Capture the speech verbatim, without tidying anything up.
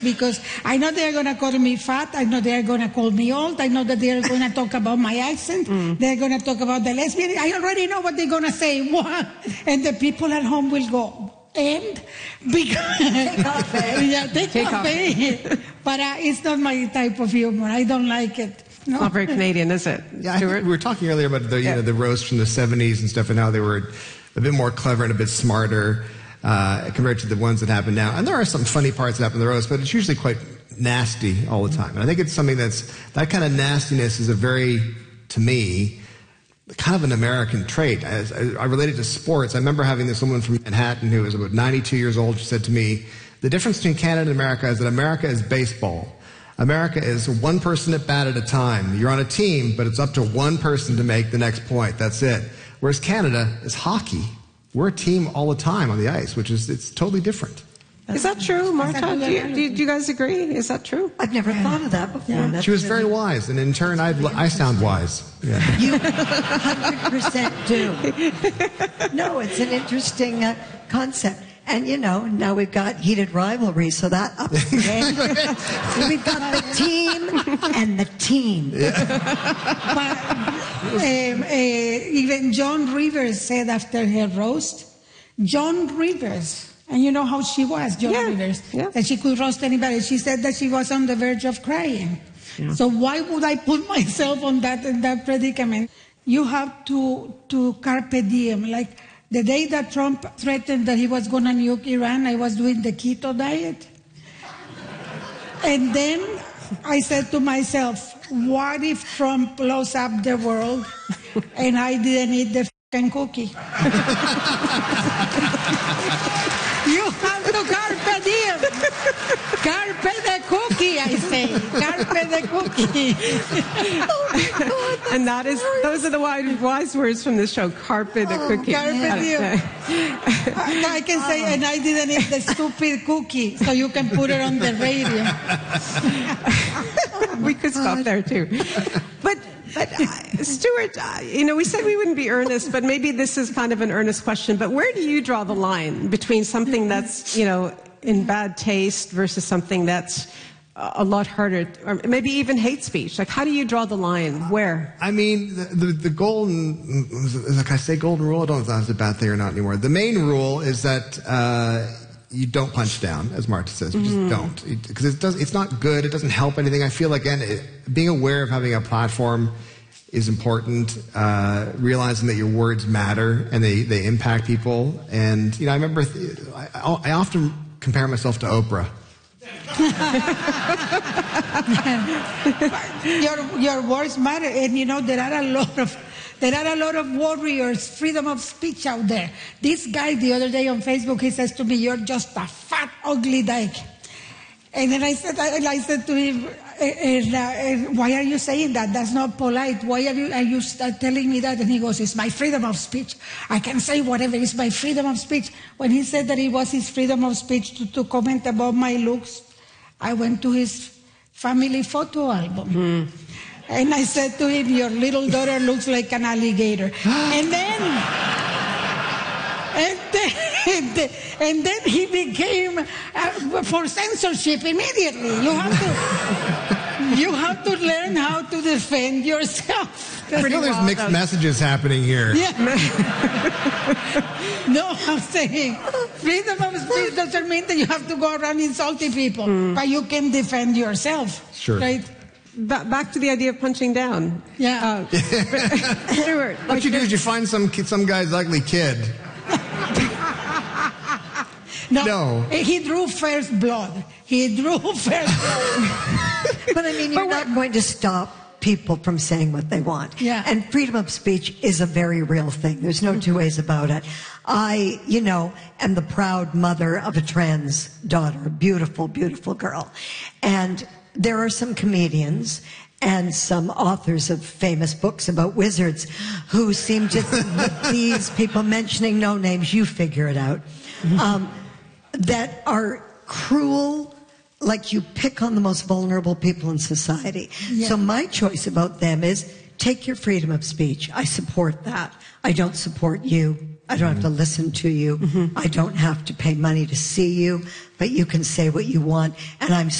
because I know they're going to call me fat. I know they're going to call me old. I know that they're going to talk about my accent. Mm. They're going to talk about the lesbian. I already know what they're going to say. And the people at home will go, and? Because, take off, eh? Yeah, take, take off, eh? But uh, it's not my type of humor. I don't like it. No. Not very Canadian, is it? Yeah, I think we were talking earlier about the, you yeah. know, the roast from the seventies and stuff, and how they were a bit more clever and a bit smarter uh, compared to the ones that happen now. And there are some funny parts that happen in the roast, but it's usually quite nasty all the time. And I think it's something that's, that kind of nastiness is a very, to me, kind of an American trait. As I related to sports, I remember having this woman from Manhattan who was about ninety-two years old. She said to me, the difference between Canada and America is that America is baseball. America is one person at bat at a time. You're on a team, but it's up to one person to make the next point. That's it. Whereas Canada is hockey. We're a team all the time on the ice, which is, it's totally different. Is that true, Marta? Do you, do, you, do you guys agree? Is that true? I've never yeah. thought of that before. Yeah. She was very wise, and in turn, I'd, I sound wise. Yeah. You one hundred percent do. No, it's an interesting uh, concept. And, you know, now we've got heated rivalry, so that ups the game. So we've got the team and the team. Yeah. But um, uh, even Joan Rivers said after her roast, Joan Rivers, and you know how she was, Joan yeah. Rivers, yeah. that she could roast anybody. She said that she was on the verge of crying. Yeah. So why would I put myself on that, in that predicament? You have to, to carpe diem, like... The day that Trump threatened that he was going to nuke Iran, I was doing the keto diet. And then I said to myself, what if Trump blows up the world and I didn't eat the f***ing cookie? You have to carpe diem. Carpe the cookie, I say. Carpe the cookie. Oh, and that is, those are the wise, wise words from this show, carpe the oh, cookie. Carpe diem. I, I can say, and I didn't eat the stupid cookie, so you can put it on the radio. We could stop there, too. But... But, uh, Stuart, uh, you know, we said we wouldn't be earnest, but maybe this is kind of an earnest question. But where do you draw the line between something that's, you know, in bad taste versus something that's a lot harder, or maybe even hate speech? Like, how do you draw the line? Where? I mean, the, the, the golden, like I say golden rule, I don't know if that's a bad thing or not anymore. The main rule is that uh, you don't punch down, as Marta says. You mm. just don't. Because it, it does, it's not good. It doesn't help anything. I feel like, again, it, being aware of having a platform is important. Uh, realizing that your words matter and they, they impact people. And, you know, I remember, th- I, I often compare myself to Oprah. your, your words matter. And, you know, there are a lot of... There are a lot of warriors, freedom of speech out there. This guy the other day on Facebook, he says to me, you're just a fat, ugly dyke. And then I said, I, I said to him, uh, uh, why are you saying that? That's not polite. Why are you, are you telling me that? And he goes, it's my freedom of speech. I can say whatever. It's my freedom of speech. When he said that it was his freedom of speech to, to comment about my looks, I went to his family photo album. Mm. And I said to him, your little daughter looks like an alligator. And then, and then, and then, and then he became uh, for censorship immediately. You have to, you have to learn how to defend yourself. I feel there's mixed messages happening here. Yeah. No, I'm saying freedom of speech doesn't mean that you have to go around insulting people, mm. but you can defend yourself. Sure. Right? Back to the idea of punching down. Yeah. Uh, Stuart, what like you do is you find some some guy's ugly kid. no, no, he drew first blood. He drew first blood. But I mean, you're not going to stop people from saying what they want. Yeah. And freedom of speech is a very real thing. There's no two ways about it. I, you know, am the proud mother of a trans daughter, a beautiful, beautiful girl. And there are some comedians and some authors of famous books about wizards who seem to think that these people, mentioning no names, you figure it out, um, that are cruel, like you pick on the most vulnerable people in society. Yeah. So my choice about them is take your freedom of speech. I support that. I don't support you. I don't have to listen to you. I don't have to pay money to see you, but you can say what you want. And I'm